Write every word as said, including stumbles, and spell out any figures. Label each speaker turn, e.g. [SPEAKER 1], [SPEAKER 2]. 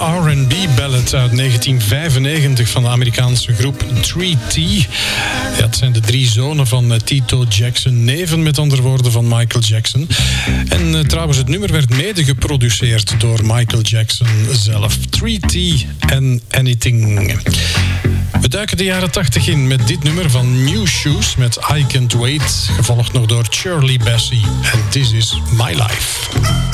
[SPEAKER 1] R en B ballad uit negentien vijfennegentig van de Amerikaanse groep drie T. Ja, het zijn de drie zonen van Tito Jackson, neven met andere woorden van Michael Jackson. En uh, trouwens, het nummer werd mede geproduceerd door Michael Jackson zelf. drie T en Anything. We duiken de jaren tachtig in met dit nummer van New Shoes met I Can't Wait, gevolgd nog door Shirley Bassey en This Is My Life.